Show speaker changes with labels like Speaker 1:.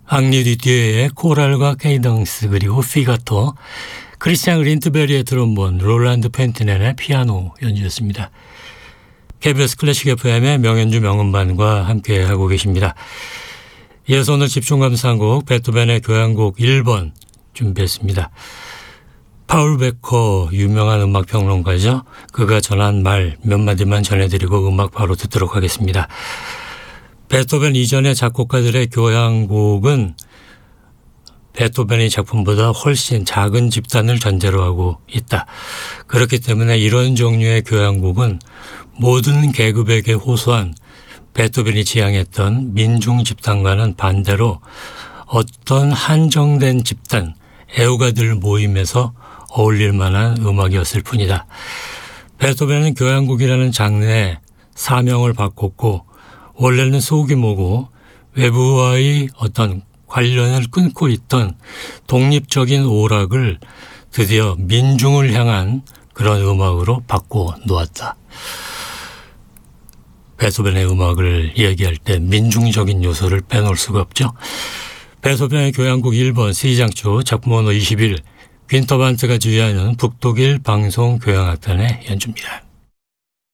Speaker 1: 앙리 뒤뒤의 코랄과 케이던스 그리고 피가토, 크리스티안 린트베리의 드럼본, 롤란드 펜티넨의 피아노 연주였습니다. KBS 클래식 FM의 명연주 명음반과 함께하고 계십니다. 이어서 오늘 집중감상곡 베토벤의 교향곡 1번 준비했습니다. 파울 베커 유명한 음악평론가죠. 그가 전한 말 몇 마디만 전해드리고 음악 바로 듣도록 하겠습니다. 베토벤 이전의 작곡가들의 교향곡은 베토벤의 작품보다 훨씬 작은 집단을 전제로 하고 있다. 그렇기 때문에 이런 종류의 교향곡은 모든 계급에게 호소한 베토벤이 지향했던 민중 집단과는 반대로 어떤 한정된 집단, 애호가들 모임에서 어울릴 만한 음악이었을 뿐이다. 베토벤은 교향곡이라는 장르에 사명을 바꿨고 원래는 소규모고 외부와의 어떤 관련을 끊고 있던 독립적인 오락을 드디어 민중을 향한 그런 음악으로 바꿔놓았다. 베토벤의 음악을 얘기할 때 민중적인 요소를 빼놓을 수가 없죠. 베토벤의 교향곡 1번 C장조 작품 번호 21 퀸터반트가 지휘하는 북독일 방송교향악단의 연주입니다.